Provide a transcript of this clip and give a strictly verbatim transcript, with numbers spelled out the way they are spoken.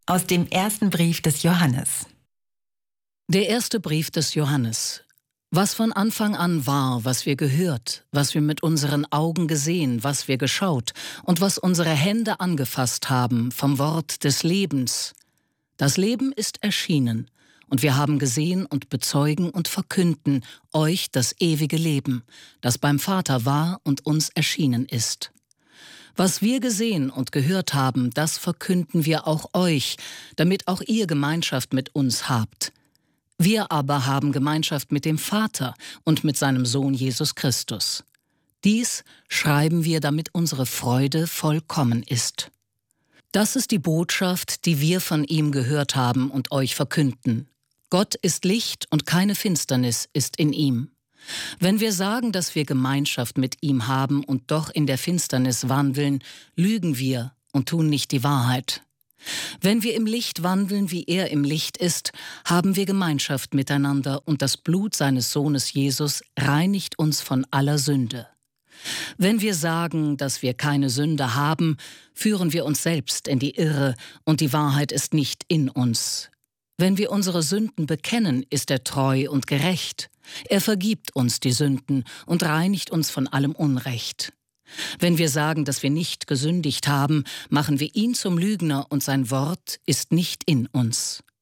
Aus dem ersten Brief des Johannes. Der erste Brief des Johannes. Was von Anfang an war, was wir gehört, was wir mit unseren Augen gesehen, was wir geschaut und was unsere Hände angefasst haben vom Wort des Lebens. Das Leben ist erschienen, und wir haben gesehen und bezeugen und verkünden euch das ewige Leben, das beim Vater war und uns erschienen ist. Was wir gesehen und gehört haben, das verkünden wir auch euch, damit auch ihr Gemeinschaft mit uns habt. Wir aber haben Gemeinschaft mit dem Vater und mit seinem Sohn Jesus Christus. Dies schreiben wir, damit unsere Freude vollkommen ist. Das ist die Botschaft, die wir von ihm gehört haben und euch verkünden. Gott ist Licht und keine Finsternis ist in ihm. Wenn wir sagen, dass wir Gemeinschaft mit ihm haben und doch in der Finsternis wandeln, lügen wir und tun nicht die Wahrheit. Wenn wir im Licht wandeln, wie er im Licht ist, haben wir Gemeinschaft miteinander und das Blut seines Sohnes Jesus reinigt uns von aller Sünde. Wenn wir sagen, dass wir keine Sünde haben, führen wir uns selbst in die Irre und die Wahrheit ist nicht in uns. Wenn wir unsere Sünden bekennen, ist er treu und gerecht. Er vergibt uns die Sünden und reinigt uns von allem Unrecht. Wenn wir sagen, dass wir nicht gesündigt haben, machen wir ihn zum Lügner und sein Wort ist nicht in uns.